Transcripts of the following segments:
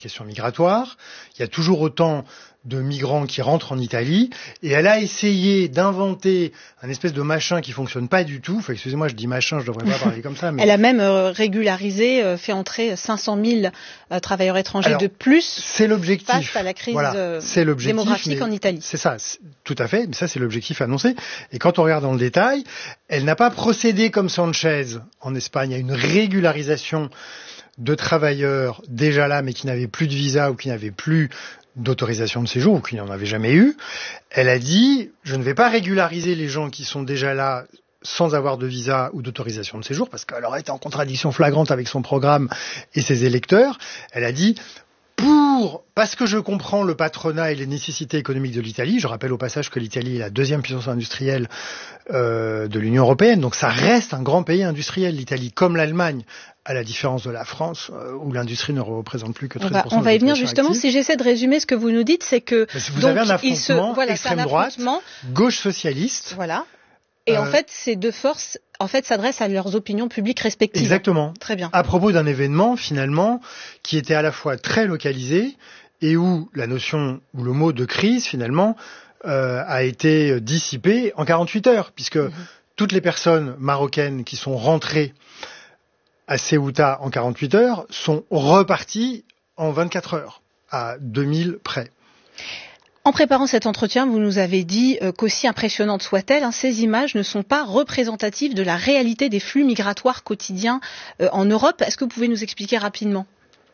question migratoire. Il y a toujours autant de migrants qui rentrent en Italie, et elle a essayé d'inventer un espèce de machin qui fonctionne pas du tout. Enfin, excusez-moi, je dis machin, je devrais pas parler comme ça. Mais... Elle a même régularisé, fait entrer 500 000 travailleurs étrangers de plus. C'est l'objectif. Face à la crise démographique en Italie. C'est ça, tout à fait. Mais ça, c'est l'objectif annoncé. Et quand on regarde dans le détail, elle n'a pas procédé comme Sanchez en Espagne à une régularisation de travailleurs déjà là, mais qui n'avaient plus de visa ou qui n'avaient plus d'autorisation de séjour ou qui n'en avaient jamais eu. Elle a dit, je ne vais pas régulariser les gens qui sont déjà là sans avoir de visa ou d'autorisation de séjour, parce qu'elle aurait été en contradiction flagrante avec son programme et ses électeurs. Elle a dit, parce que je comprends le patronat et les nécessités économiques de l'Italie, je rappelle au passage que l'Italie est la deuxième puissance industrielle de l'Union européenne, donc ça reste un grand pays industriel, l'Italie, comme l'Allemagne, à la différence de la France, où l'industrie ne représente plus que 13%. On va y venir justement. Active. Si j'essaie de résumer ce que vous nous dites, c'est que vous avez un affrontement extrême droite, gauche socialiste. Voilà. Et en fait, ces deux forces, s'adressent à leurs opinions publiques respectives. Exactement. Très bien. À propos d'un événement, finalement, qui était à la fois très localisé et où la notion ou le mot de crise, finalement, a été dissipé en 48 heures, puisque toutes les personnes marocaines qui sont rentrées à Ceuta en 48 heures sont reparties en 24 heures, à 2000 près. En préparant cet entretien, vous nous avez dit qu'aussi impressionnantes soient-elles, ces images ne sont pas représentatives de la réalité des flux migratoires quotidiens en Europe. Est-ce que vous pouvez nous expliquer rapidement ?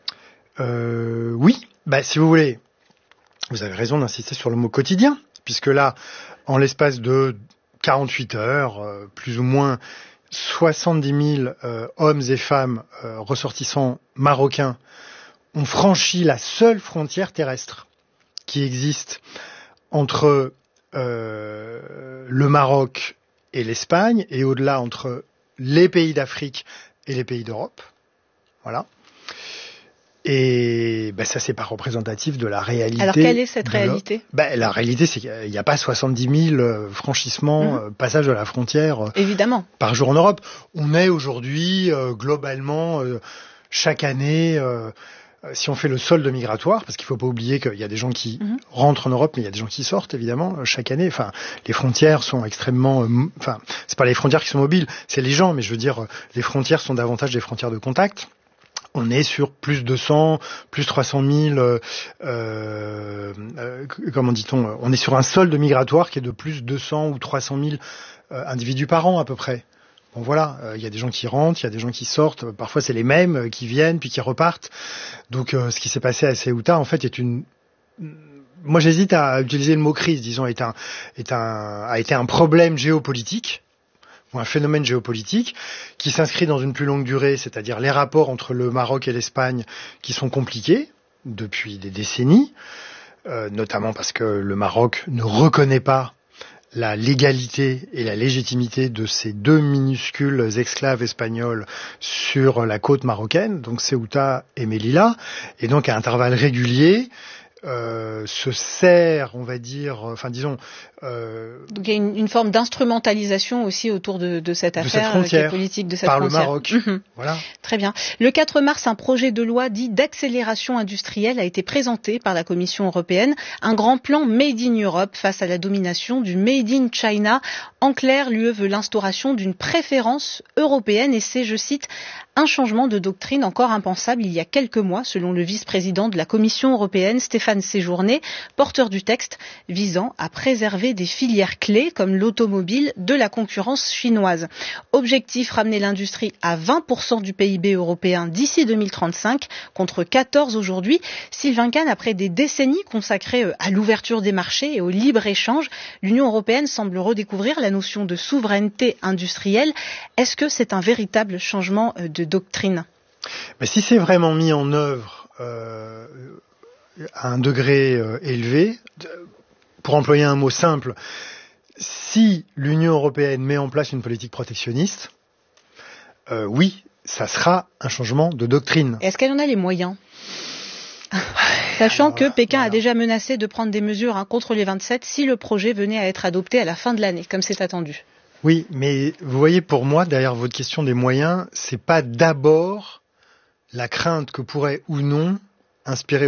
Oui, si vous voulez, vous avez raison d'insister sur le mot quotidien, puisque là, en l'espace de 48 heures, plus ou moins 70 000 hommes et femmes ressortissants marocains ont franchi la seule frontière terrestre qui existe entre le Maroc et l'Espagne, et au-delà entre les pays d'Afrique et les pays d'Europe. Voilà. Et ça, c'est pas représentatif de la réalité. Alors, quelle est cette réalité ? La réalité, c'est qu'il n'y a pas 70 000 franchissements, passages de la frontière évidemment par jour en Europe. On est aujourd'hui, globalement, chaque année... si on fait le solde migratoire, parce qu'il ne faut pas oublier qu'il y a des gens qui rentrent en Europe, mais il y a des gens qui sortent, évidemment, chaque année. Enfin, les frontières sont extrêmement... c'est pas les frontières qui sont mobiles, c'est les gens, mais je veux dire, les frontières sont davantage des frontières de contact. On est sur plus de 100, plus 300 000... comment dit-on ? On est sur un solde migratoire qui est de plus de 200 ou 300 000 individus par an, à peu près. Bon voilà, il y a des gens qui rentrent, il y a des gens qui sortent, parfois c'est les mêmes qui viennent puis qui repartent. Donc ce qui s'est passé à Ceuta en fait est une... Moi j'hésite à utiliser le mot crise, disons, a été un problème géopolitique ou un phénomène géopolitique qui s'inscrit dans une plus longue durée, c'est-à-dire les rapports entre le Maroc et l'Espagne qui sont compliqués depuis des décennies, notamment parce que le Maroc ne reconnaît pas la légalité et la légitimité de ces deux minuscules esclaves espagnols sur la côte marocaine, donc Ceuta et Melilla, et donc à intervalles réguliers, se sert, on va dire, donc il y a une forme d'instrumentalisation aussi autour de cette affaire géopolitique de cette par frontière. Le Maroc. Voilà. Très bien. Le 4 mars, un projet de loi dit d'accélération industrielle a été présenté par la Commission européenne. Un grand plan Made in Europe face à la domination du Made in China. En clair, l'UE veut l'instauration d'une préférence européenne et c'est, je cite, un changement de doctrine encore impensable il y a quelques mois, selon le vice-président de la Commission européenne, Stéphane Séjourné, porteur du texte visant à préserver des filières clés comme l'automobile de la concurrence chinoise. Objectif, ramener l'industrie à 20% du PIB européen d'ici 2035, contre 14 aujourd'hui. Sylvain Kahn, après des décennies consacrées à l'ouverture des marchés et au libre-échange, l'Union européenne semble redécouvrir la notion de souveraineté industrielle. Est-ce que c'est un véritable changement de doctrine ? Mais si c'est vraiment mis en œuvre à un degré élevé, pour employer un mot simple, si l'Union européenne met en place une politique protectionniste, oui, ça sera un changement de doctrine. Est-ce qu'elle en a les moyens ? Sachant que Pékin a déjà menacé de prendre des mesures contre les 27 si le projet venait à être adopté à la fin de l'année, comme c'est attendu. Oui, mais vous voyez, pour moi, derrière votre question des moyens, c'est pas d'abord la crainte que pourrait ou non inspiré